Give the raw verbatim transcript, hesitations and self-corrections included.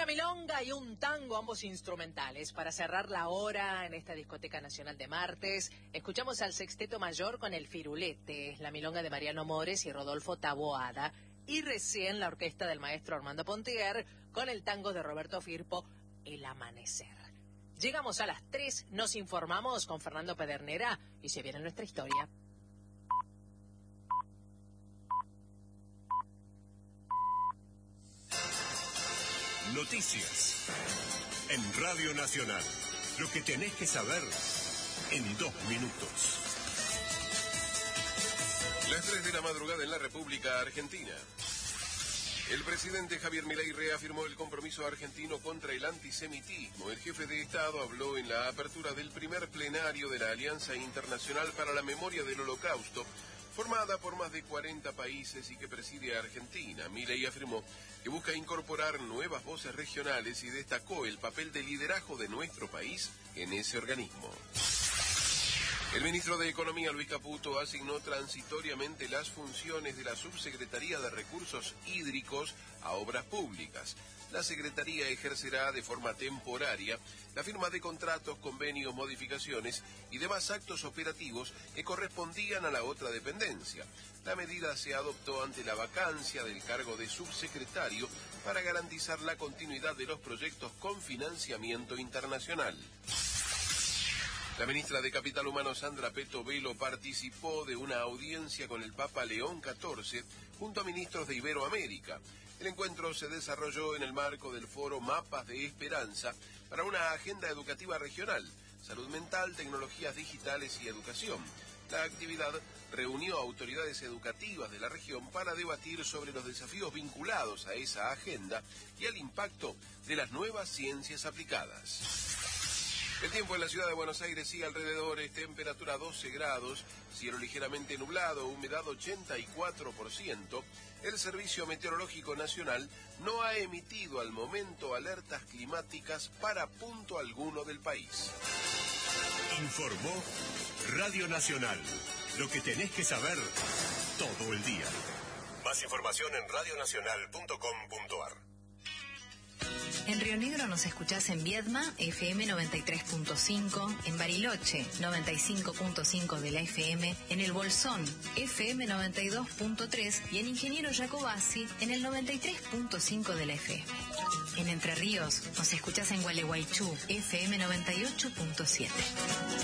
Una milonga y un tango, ambos instrumentales. Para cerrar la hora en esta discoteca nacional de martes, escuchamos al Sexteto Mayor con El Firulete, la milonga de Mariano Mores y Rodolfo Taboada, y recién la orquesta del maestro Armando Pontier con el tango de Roberto Firpo, El Amanecer. Llegamos a las tres, nos informamos con Fernando Pedernera y se viene nuestra historia. Noticias en Radio Nacional. Lo que tenés que saber en dos minutos. Las tres de la madrugada en la República Argentina. El presidente Javier Milei reafirmó el compromiso argentino contra el antisemitismo. El jefe de Estado habló en la apertura del primer plenario de la Alianza Internacional para la Memoria del Holocausto, formada por más de cuarenta países y que preside a Argentina. Milei afirmó que busca incorporar nuevas voces regionales y destacó el papel de liderazgo de nuestro país en ese organismo. El ministro de Economía, Luis Caputo, asignó transitoriamente las funciones de la Subsecretaría de Recursos Hídricos a Obras Públicas. La Secretaría ejercerá de forma temporaria la firma de contratos, convenios, modificaciones y demás actos operativos que correspondían a la otra dependencia. La medida se adoptó ante la vacancia del cargo de subsecretario para garantizar la continuidad de los proyectos con financiamiento internacional. La ministra de Capital Humano, Sandra Peto Velo, participó de una audiencia con el Papa León catorce junto a ministros de Iberoamérica. El encuentro se desarrolló en el marco del foro Mapas de Esperanza para una agenda educativa regional, salud mental, tecnologías digitales y educación. La actividad reunió a autoridades educativas de la región para debatir sobre los desafíos vinculados a esa agenda y al impacto de las nuevas ciencias aplicadas. El tiempo en la ciudad de Buenos Aires y alrededores, temperatura doce grados, cielo ligeramente nublado, humedad ochenta y cuatro por ciento. El Servicio Meteorológico Nacional no ha emitido al momento alertas climáticas para punto alguno del país. Informó Radio Nacional. Lo que tenés que saber todo el día. Más información en radionacional punto com punto ar. En Río Negro nos escuchás en Viedma, F M noventa y tres punto cinco, en Bariloche, noventa y cinco punto cinco de la F M, en El Bolsón, F M noventa y dos punto tres y en Ingeniero Jacobasi, en el noventa y tres punto cinco de la F M. En Entre Ríos nos escuchás en Gualeguaychú, F M noventa y ocho punto siete.